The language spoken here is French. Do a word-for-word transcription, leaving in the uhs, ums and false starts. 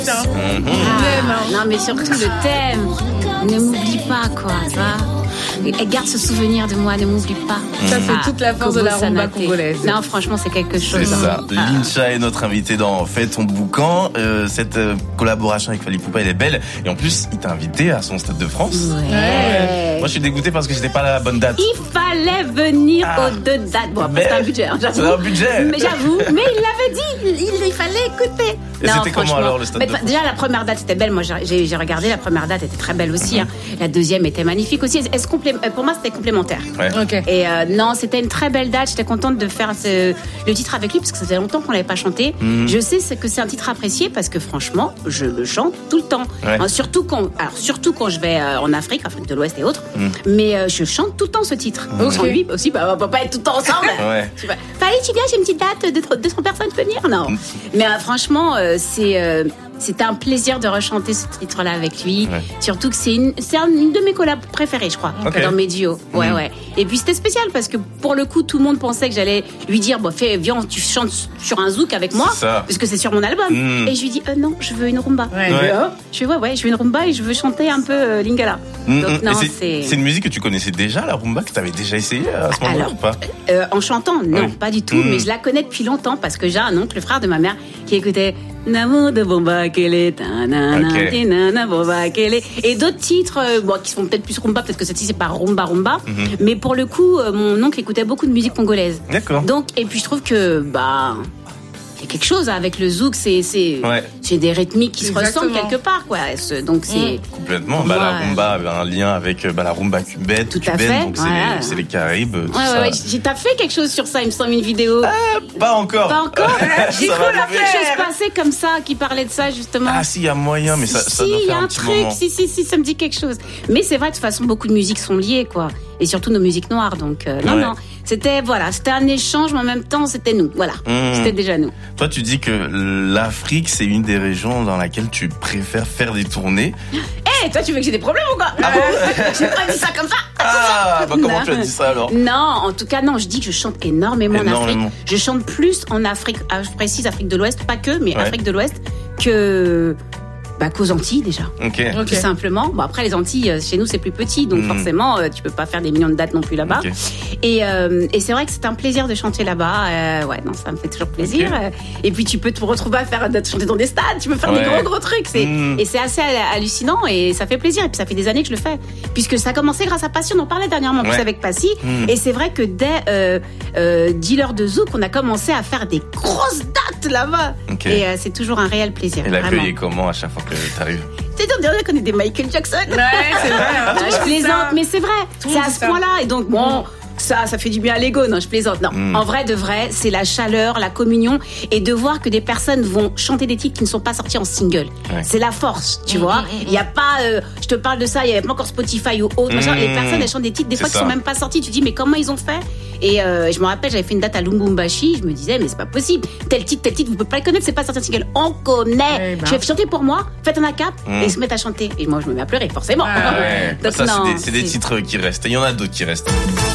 Ah, non, mais surtout le thème. Ne m'oublie pas, quoi, ça. Et garde ce souvenir de moi, ne m'oublie pas. Ça, c'est ah, toute la force de la rumba congolaise. Non, franchement, c'est quelque chose. C'est ça. Hein. Lincha est notre invité dans Fais ton boucan. Euh, cette euh, collaboration avec Fally Poupa, elle est belle. Et en plus, il t'a invité à son Stade de France. Ouais. ouais. Moi, je suis dégoûté parce que j'étais pas à la bonne date. Il fallait venir ah. aux deux dates. Bon, après, c'est un budget, hein, j'avoue. C'est un budget. Mais j'avoue, mais il l'avait dit. Il, il fallait écouter. Et non, c'était comment alors le Stade mais, de France? Déjà, la première date, c'était belle. Moi, j'ai, j'ai regardé. La première date était très belle aussi. Mm-hmm. Hein. La deuxième était magnifique aussi. Est-ce complé... Pour moi, c'était complémentaire. Ouais. Okay. Et euh, non, c'était une très belle date. J'étais contente de faire ce... le titre avec lui parce que ça faisait longtemps qu'on l'avait pas chanté. Mm. Je sais que c'est un titre apprécié parce que franchement, je le chante tout le temps. Ouais. Hein, surtout quand, alors surtout quand je vais euh, en Afrique, Afrique de l'Ouest et autres. Mm. Mais euh, je chante tout le temps ce titre. Mm. Sans lui aussi, bah, on peut pas être tout le temps ensemble. Ouais. Fallait, tu viens, j'ai une petite date de deux cents personnes, tu peux venir? Non. Mm. Mais euh, franchement, euh, c'est euh, c'était un plaisir de rechanter ce titre-là avec lui. Ouais. Surtout que c'est une, c'est une de mes collabs préférées, je crois, okay. dans mes duos. Ouais, mmh. ouais. Et puis c'était spécial parce que pour le coup, tout le monde pensait que j'allais lui dire, bon, fais, viens, tu chantes sur un zouk avec moi, parce que c'est sur mon album. Mmh. Et je lui dis, euh, non, je veux une rumba. Ouais. Ouais. Je dis, ouais, ouais, je veux une rumba et je veux chanter un peu euh, Lingala. Mmh. Donc, non, c'est, c'est... c'est une musique que tu connaissais déjà, la rumba, que tu avais déjà essayé à ce moment-là ou pas? euh, En chantant, non, ouais. pas du tout. Mmh. Mais je la connais depuis longtemps parce que j'ai un oncle, le frère de ma mère, qui écoutait Namo de Bomba Kele, okay. Nana Bomba Kele, et d'autres titres euh, bon, qui sont peut-être plus rumba, peut-être que cette-ci c'est pas rumba rumba, mm-hmm. mais pour le coup, euh, mon oncle écoutait beaucoup de musique congolaise. D'accord. Donc, et puis je trouve que bah il y a quelque chose avec le zouk, c'est c'est ouais. c'est des rythmiques qui Exactement. se ressemblent quelque part, quoi. Donc c'est mmh. complètement. Bah, ouais. La rumba avait un lien avec bah, la rumba cubaine, tout cubaine, à fait. donc c'est, ouais. les, c'est les Caraïbes. Tout ouais, ça. ouais, ouais. T'as fait quelque chose sur ça, il me semble, une vidéo. Euh, pas encore. Pas encore. J'ai cru avoir quelque chose passer comme ça qui parlait de ça justement. Ah si, il y a moyen, mais ça, si, ça doit faire un, un petit truc. moment. Si si si, ça me dit quelque chose. Mais c'est vrai de toute façon, beaucoup de musiques sont liées, quoi. Et surtout nos musiques noires, donc euh, non ouais. non. C'était voilà, c'était un échange, mais en même temps, c'était nous. Voilà, mmh. c'était déjà nous. Toi, tu dis que l'Afrique, c'est une des régions dans laquelle tu préfères faire des tournées. Eh, hey, toi, tu veux que j'ai des problèmes ou quoi? Ah bon? J'ai pas dit ça comme ça. Ah, bah comment non. tu as dit ça alors? Non, en tout cas, non. Je dis que je chante énormément, énormément. en Afrique. Je chante plus en Afrique, je précise Afrique de l'Ouest, pas que, mais ouais. Afrique de l'Ouest, que bah, qu'aux Antilles déjà. Okay. Tout okay. simplement. Bon, après les Antilles, chez nous c'est plus petit, donc mmh. forcément euh, tu peux pas faire des millions de dates non plus là-bas. Okay. Et, euh, et c'est vrai que c'est un plaisir de chanter là-bas. Euh, ouais, non, ça me fait toujours plaisir. Okay. Euh, et puis tu peux te retrouver à faire de chanter dans des stades, tu peux faire ouais. des gros gros trucs. C'est, mmh. Et c'est assez hallucinant et ça fait plaisir. Et puis ça fait des années que je le fais, puisque ça a commencé grâce à Passy. On en parlait dernièrement ouais. plus avec Passy. Mmh. Et c'est vrai que dès euh, euh, Dealer de Zouk, on a commencé à faire des grosses dates là-bas. Okay. Et euh, c'est toujours un réel plaisir. Et l'accueil est comment à chaque fois que t'arrives? C'est donc on connaît des Michael Jackson. Ouais, c'est vrai. Hein, bah, je plaisante, ça. Mais c'est vrai. Tout c'est à ce ça. point-là. Et donc, bon, ça, ça fait du bien à l'ego. Non, je plaisante. Non, mm. en vrai, de vrai, c'est la chaleur, la communion et de voir que des personnes vont chanter des titres qui ne sont pas sortis en single. Ouais. C'est la force, tu mm. vois. Il mm. y a pas, euh, je te parle de ça, il y avait pas encore Spotify ou autre. Mm. Les personnes, elles chantent des titres des c'est fois ça. qui sont même pas sortis. Tu dis, mais comment ils ont fait? Et euh, je me rappelle, j'avais fait une date à Lubumbashi. Je me disais, mais c'est pas possible. Tel titre, tel titre, vous pouvez pas le connaître, c'est pas sorti en single. On connaît. Eh ben. Je vais chanter pour moi. Faites un cap mm. et ils se mettent à chanter. Et moi, je me mets à pleurer, forcément. Ah ouais. Donc, ça, non, c'est, des, c'est, c'est des titres qui restent. Et il y en a d'autres qui restent.